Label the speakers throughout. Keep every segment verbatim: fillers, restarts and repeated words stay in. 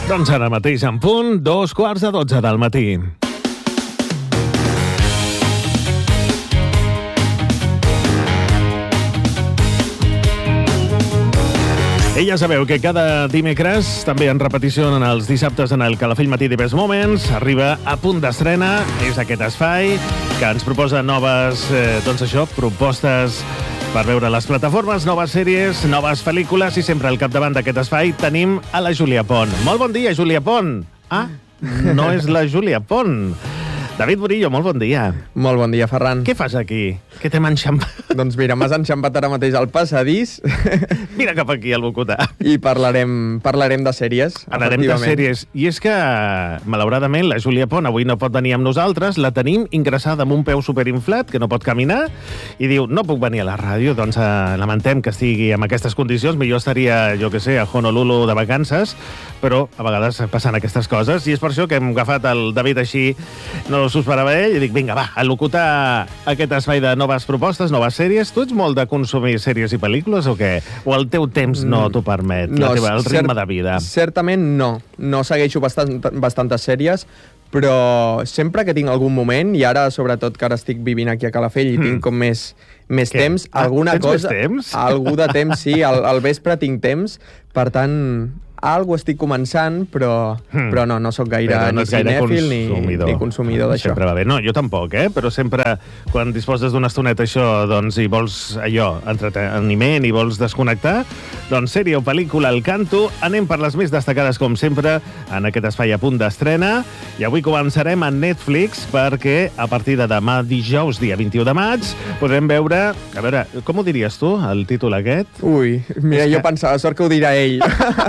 Speaker 1: Doncs ara mateix en punt, dos quarts de dotze del matí. I ja sabeu que cada dimecres, també en repetició en els dissabtes en el Calafell Matí de Best Moments, arriba a punt d'estrena, és aquest espai que ens proposa noves, eh, doncs això, propostes per veure les plataformes, noves sèries, noves pel·lícules, i sempre al capdavant d'aquest espai tenim a la Júlia Pont. Molt bon dia, Júlia Pont! Ah, no és la Júlia Pont. David Burillo, molt bon dia.
Speaker 2: Molt bon dia, Ferran.
Speaker 1: Què fas aquí? Què t'hem enxampat?
Speaker 2: Doncs mira, m'has enxampat ara mateix al passadís.
Speaker 1: Mira cap aquí, al Bocotà.
Speaker 2: I parlarem, parlarem de sèries.
Speaker 1: Parlarem de sèries. I és que, malauradament, la Júlia Pont avui no pot venir amb nosaltres. La tenim ingressada amb un peu superinflat, que no pot caminar, i diu, no puc venir a la ràdio. Doncs eh, lamentem que estigui en aquestes condicions. Millor estaria, jo que sé, a Honolulu de vacances, però a vegades passen aquestes coses. I és per això que hem agafat el David així, no s'ho esperava ell, i dic, vinga, va, a locutar aquest espai de noves propostes, noves sèries. Tu ets molt de consumir sèries i pel·lícules o què? O el teu temps no t'ho permet, no, la teva, el ritme
Speaker 2: cert,
Speaker 1: de vida?
Speaker 2: Certament no. No segueixo bastant, bastantes sèries, però sempre que tinc algun moment, i ara, sobretot, que ara estic vivint aquí a Calafell i mm. tinc com més, més temps,
Speaker 1: ah,
Speaker 2: alguna
Speaker 1: tens
Speaker 2: cosa...
Speaker 1: més temps?
Speaker 2: Algú de temps, sí. Al, al vespre tinc temps, per tant... Algo estic començant, però, hmm. però no, no sóc gaire
Speaker 1: no
Speaker 2: ni cinèfil ni, ni consumidor d'això.
Speaker 1: Sempre va bé. No, jo tampoc, eh? Però sempre, quan disposes d'una estoneta això, doncs, i vols allò, entreteniment, i vols desconnectar, doncs sèrie o pel·lícula al canto, anem per les més destacades, com sempre, en aquest espai a punt d'estrena, i avui començarem a Netflix, perquè a partir de demà, dijous, dia vint-i-u de maig, podrem veure... A veure, com ho diries tu, el títol aquest?
Speaker 2: Ui, mira,
Speaker 1: És
Speaker 2: jo
Speaker 1: que...
Speaker 2: pensava, sort que ho dirà ell.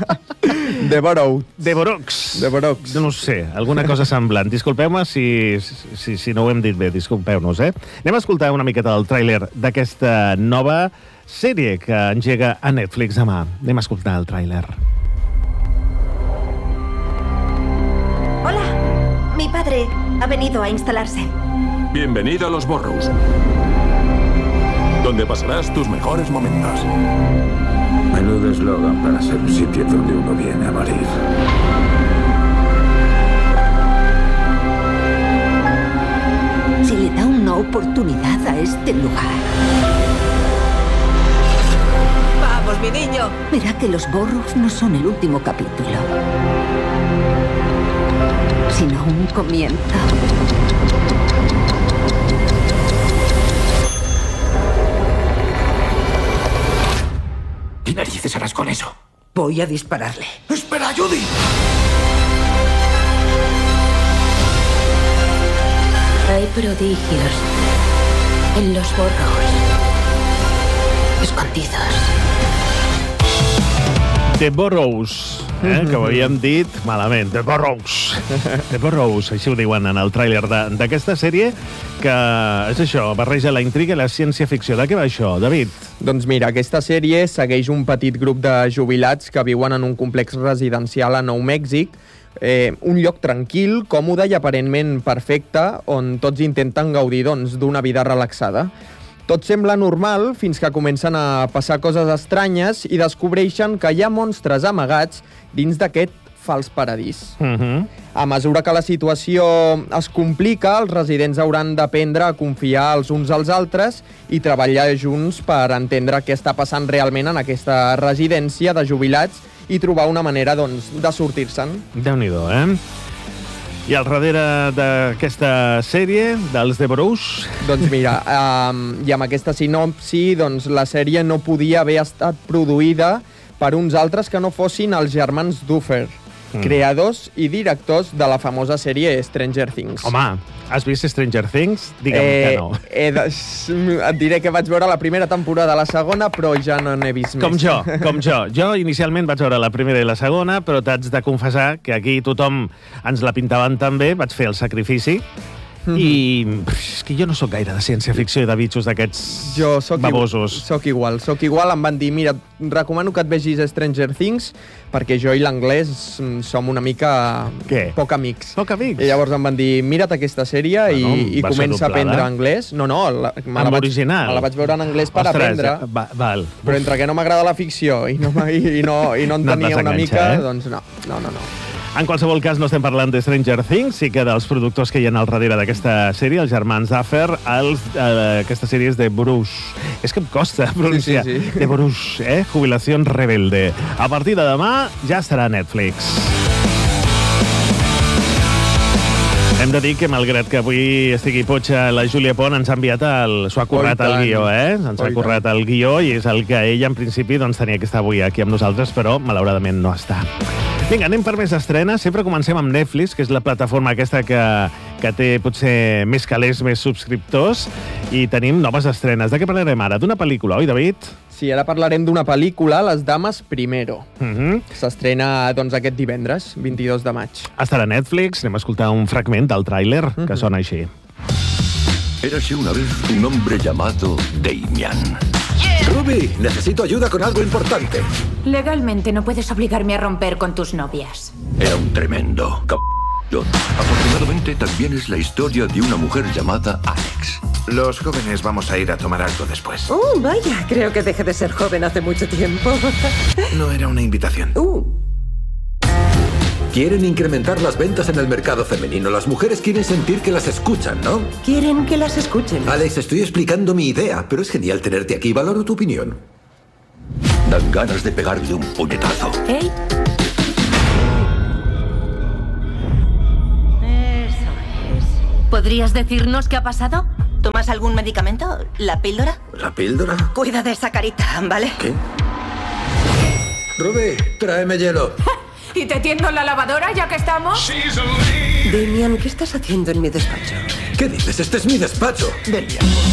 Speaker 2: The Borrow.
Speaker 1: The Borrows.
Speaker 2: The Borrows.
Speaker 1: No ho sé, alguna cosa semblant. Disculpeu-me si, si, si no ho hem dit bé, disculpeu-nos, eh? Anem a escoltar una miqueta del tràiler d'aquesta nova sèrie que engega a Netflix demà. Anem a escoltar el tràiler.
Speaker 3: Hola, mi padre ha venido a instalarse.
Speaker 4: Bienvenido a los Borrows, donde pasarás tus mejores momentos.
Speaker 5: Menudo eslogan para ser un sitio donde uno viene a morir.
Speaker 3: Si le da una oportunidad a este lugar... ¡Vamos, mi niño! Verá que los Borrows no son el último capítulo, sino un comienzo.
Speaker 5: ¿Qué narices harás con eso?
Speaker 3: Voy a dispararle.
Speaker 5: ¡Espera, Judy!
Speaker 6: Hay prodigios en los Borrows, escondidos.
Speaker 1: The Borrows, eh, que ho havíem dit malament. The Borrows. The Borrows, així ho diuen en el tràiler d'aquesta sèrie, que és això, barreja la intriga i la ciència-ficció. De què va això, David?
Speaker 2: Doncs mira, aquesta sèrie segueix un petit grup de jubilats que viuen en un complex residencial a Nou Mèxic, eh, un lloc tranquil, còmode i aparentment perfecte, on tots intenten gaudir doncs, d'una vida relaxada. Tot sembla normal fins que comencen a passar coses estranyes i descobreixen que hi ha monstres amagats dins d'aquest fals paradís.
Speaker 1: Uh-huh.
Speaker 2: A mesura que la situació es complica, els residents hauran d'aprendre a confiar els uns als altres i treballar junts per entendre què està passant realment en aquesta residència de jubilats i trobar una manera, doncs, de sortir-se'n.
Speaker 1: Déu-n'hi-do, eh? I al darrere d'aquesta sèrie, dels The Borrows...
Speaker 2: Doncs mira, um, i amb aquesta sinopsi, doncs, la sèrie no podia haver estat produïda per uns altres que no fossin els germans Duffer, mm. creadors i directors de la famosa sèrie Stranger Things.
Speaker 1: Home, has vist Stranger Things? Digue'm eh, que no.
Speaker 2: Eh, de... Et diré que vaig veure la primera temporada, la segona, però ja no n'he vist
Speaker 1: com
Speaker 2: més.
Speaker 1: Jo, com jo. Jo inicialment vaig veure la primera i la segona, però t'haig de confessar que aquí tothom ens la pintaven tan bé, vaig fer el sacrifici, mm-hmm. i pff, és que jo no sóc gaire de ciència-ficció i de bitxos d'aquests babosos.
Speaker 2: Jo soc igual, soc igual. Em van dir, mira, recomano que et vegis Stranger Things, perquè jo i l'anglès som una mica
Speaker 1: Què?
Speaker 2: poc amics.
Speaker 1: Poc amics?
Speaker 2: I llavors em van dir, mira't aquesta sèrie
Speaker 1: bueno,
Speaker 2: i, i comença a aprendre anglès. No, no, la, me, la vaig, me la vaig veure en anglès per
Speaker 1: Ostres,
Speaker 2: aprendre.
Speaker 1: Va, val.
Speaker 2: Però entre que no m'agrada la ficció i no, i no, i no en
Speaker 1: no
Speaker 2: tenia una mica,
Speaker 1: eh?
Speaker 2: doncs no, no, no. no.
Speaker 1: En qualsevol cas, no estem parlant de Stranger Things, sí que dels productors que hi ha al darrere d'aquesta sèrie, els germans Duffer, els, eh, aquesta sèrie és de Bruce. És que em costa pronunciar.
Speaker 2: Sí, sí, sí.
Speaker 1: De Bruce, eh? Jubilació rebelde. A partir de demà ja estarà a Netflix. Hem de dir que, malgrat que avui estigui potxa, la Júlia Pont ens ha enviat el... S'ho ha currat el guió, eh? Ens ha currat el guió i és el que ella, en principi, doncs, tenia que estar avui aquí amb nosaltres, però, malauradament, no està. Vinga, anem per més estrenes. Sempre comencem amb Netflix, que és la plataforma aquesta que, que té, potser, més calés, més subscriptors, i tenim noves estrenes. De què parlarem ara? D'una pel·lícula, oi, David?
Speaker 2: Sí, ara parlarem d'una pel·lícula, Les dames primero.
Speaker 1: Uh-huh.
Speaker 2: S'estrena, doncs, aquest divendres, vint-i-dos de maig.
Speaker 1: Estarà a Netflix. Anem a escoltar un fragment del tràiler, uh-huh, que sona així.
Speaker 4: Érase una vez un hombre llamado Damian.
Speaker 7: Ruby, necesito ayuda con algo importante.
Speaker 6: Legalmente no puedes obligarme a romper con tus novias.
Speaker 4: Era un tremendo c*****. Afortunadamente también es la historia de una mujer llamada Alex.
Speaker 7: Los jóvenes vamos a ir a tomar algo después.
Speaker 8: Oh, vaya, creo que dejé de ser joven hace mucho tiempo.
Speaker 7: No era una invitación.
Speaker 8: Uh.
Speaker 7: Quieren incrementar las ventas en el mercado femenino. Las mujeres quieren sentir que las escuchan, ¿no?
Speaker 8: Quieren que las escuchen.
Speaker 7: Alex, estoy explicando mi idea, pero es genial tenerte aquí. Valoro tu opinión.
Speaker 4: Dan ganas de pegarle un puñetazo.
Speaker 6: ¿Eh?
Speaker 3: Eso es.
Speaker 6: ¿Podrías decirnos qué ha pasado?
Speaker 3: ¿Tomas algún medicamento? ¿La píldora?
Speaker 7: ¿La píldora?
Speaker 3: Cuida de esa carita, ¿vale?
Speaker 7: ¿Qué? Ruby, tráeme hielo.
Speaker 6: ¿Y te tiendo la lavadora ya que estamos?
Speaker 8: Damian, ¿qué estás haciendo en mi despacho?
Speaker 7: ¿Qué dices? Este es mi despacho.
Speaker 8: Ven.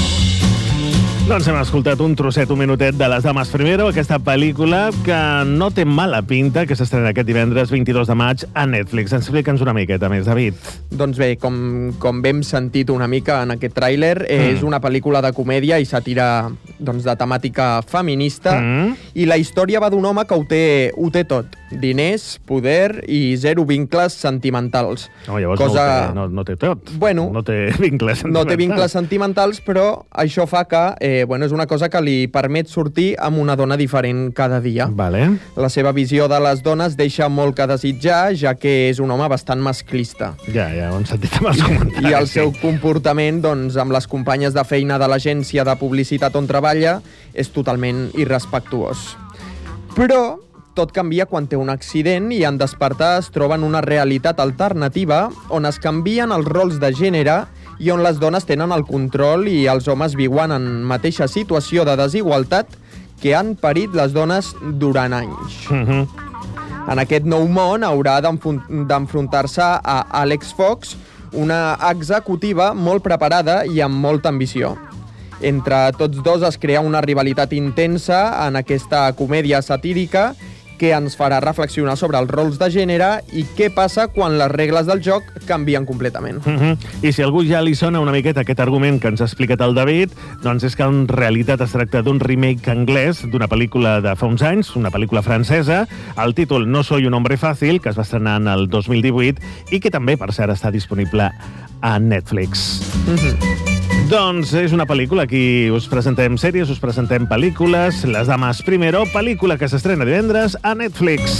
Speaker 1: Doncs hem escoltat un trosset, un minutet de Les dames primero, aquesta pel·lícula que no té mala pinta, que s'estrena aquest divendres vint-i-dos de maig a Netflix. Explica'ns una miqueta més, David.
Speaker 2: Doncs bé, com, com hem sentit una mica en aquest tràiler, mm. és una pel·lícula de comèdia i sàtira, doncs, de temàtica feminista, mm. i la història va d'un home que ho té, ho té tot. Diners, poder i zero vincles sentimentals.
Speaker 1: No, llavors
Speaker 2: Cosa...
Speaker 1: no, té, no, no té tot.
Speaker 2: Bueno,
Speaker 1: no té vincles sentimentals.
Speaker 2: No té vincles sentimentals, però això fa que eh, bueno, és una cosa que li permet sortir amb una dona diferent cada dia.
Speaker 1: Vale.
Speaker 2: La seva visió de les dones deixa molt que desitjar, ja que és un home bastant masclista.
Speaker 1: Ja, ja ho hem sentit amb els comentaris.
Speaker 2: I el seu comportament, doncs, amb les companyes de feina de l'agència de publicitat on treballa és totalment irrespectuós. Però tot canvia quan té un accident i en despertar es troba en una realitat alternativa on es canvien els rols de gènere i on les dones tenen el control i els homes viuen en mateixa situació de desigualtat que han parit les dones durant anys.
Speaker 1: Uh-huh.
Speaker 2: En aquest nou món haurà d'enfrontar-se a Alex Fox, una executiva molt preparada i amb molta ambició. Entre tots dos es crea una rivalitat intensa en aquesta comèdia satírica que ens farà reflexionar sobre els rols de gènere i què passa quan les regles del joc canvien completament.
Speaker 1: Uh-huh. I si a algú ja li sona una miqueta aquest argument que ens ha explicat el David, doncs és que en realitat es tracta d'un remake anglès d'una pel·lícula de fa uns anys, una pel·lícula francesa. El títol No soy un hombre fácil, que es va estrenar en el dos mil divuit i que també, per cert, està disponible a Netflix.
Speaker 2: Uh-huh.
Speaker 1: Doncs és una pel·lícula, aquí us presentem sèries, us presentem pel·lícules. Les dames primero, pel·lícula que s'estrena divendres a Netflix.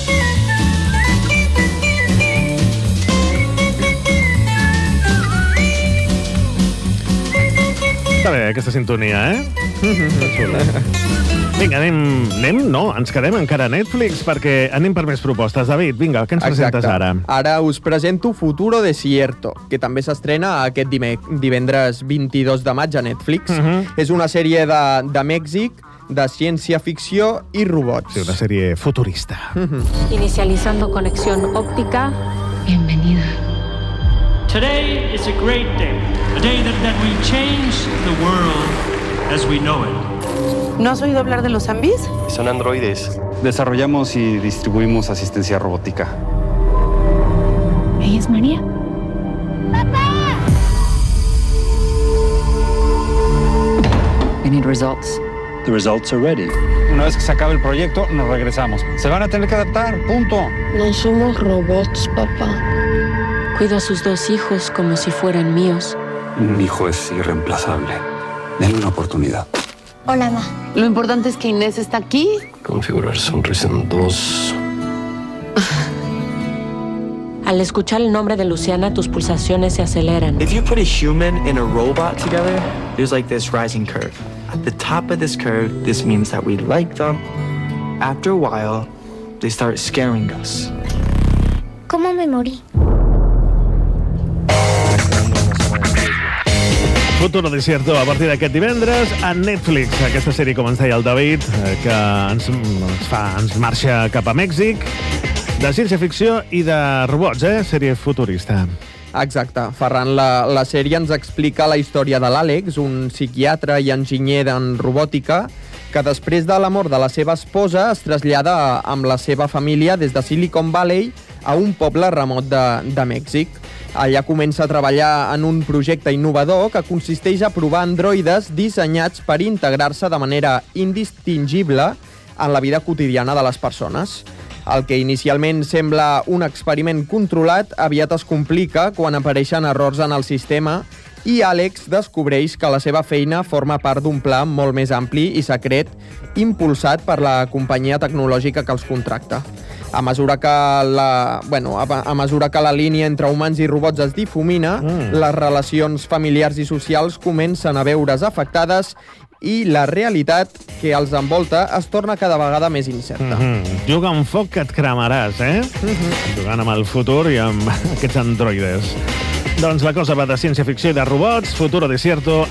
Speaker 1: Està bé, aquesta sintonia, eh? Xula. Vinga, anem, anem, no, ens quedem encara a Netflix perquè anem per més propostes. David, vinga, què ens presentes ara?
Speaker 2: Ara us presento Futuro Desierto, que també s'estrena aquest divendres vint-i-dos de maig a Netflix. Uh-huh. És una sèrie de, de Mèxic, de ciència-ficció i robots.
Speaker 1: Sí, una sèrie futurista.
Speaker 2: Uh-huh.
Speaker 9: Inicializando conexión óptica. Bienvenida.
Speaker 10: Today is a great day. A day that, that will change the world as we know it.
Speaker 8: ¿No has oído hablar de los zombies?
Speaker 11: Son androides. Desarrollamos y distribuimos asistencia robótica.
Speaker 9: ¿Ella es María?
Speaker 6: ¡Papá!
Speaker 12: We need results.
Speaker 11: The results are ready.
Speaker 13: Una vez que se acabe el proyecto, nos regresamos. Se van a tener que adaptar, punto.
Speaker 9: No somos robots, papá. Cuido a sus dos hijos como si fueran míos.
Speaker 11: Mi hijo es irreemplazable. Denle una oportunidad.
Speaker 9: Hola, ma.
Speaker 8: Lo importante es que Inés está aquí.
Speaker 11: Configurar sonrisa en dos.
Speaker 9: Al escuchar el nombre de Luciana, tus pulsaciones se aceleran.
Speaker 12: If you put a human and a robot together, there's like this rising curve. At the top of this curve, this means that we like them. After a while, they start scaring us.
Speaker 3: ¿Cómo me morí?
Speaker 1: Futuro Desierto a partir d'aquest divendres a Netflix. Aquesta sèrie, com ens deia el David, que ens, ens, fa, ens marxa cap a Mèxic, de ciència-ficció i de robots, eh? Sèrie futurista.
Speaker 2: Exacte. Ferran, la, la sèrie ens explica la història de l'Àlex, un psiquiatre i enginyer en robòtica, que després de la mort de la seva esposa es trasllada amb la seva família des de Silicon Valley a un poble remot de, de Mèxic. Allà comença a treballar en un projecte innovador que consisteix a provar androides dissenyats per integrar-se de manera indistingible en la vida quotidiana de les persones. El que inicialment sembla un experiment controlat aviat es complica quan apareixen errors en el sistema i Àlex descobreix que la seva feina forma part d'un pla molt més ampli i secret impulsat per la companyia tecnològica que els contracta. A mesura que la, bueno, a, a mesura que la línia entre humans i robots es difumina, mm. les relacions familiars i socials comencen a veure's afectades i la realitat que els envolta es torna cada vegada més incerta.
Speaker 1: Mm-hmm. Juga amb foc que et cremaràs, eh? Mm-hmm. Jugant amb el futur i amb aquests androides. Doncs la cosa va de ciència-ficció i de robots. Futuro Desierto.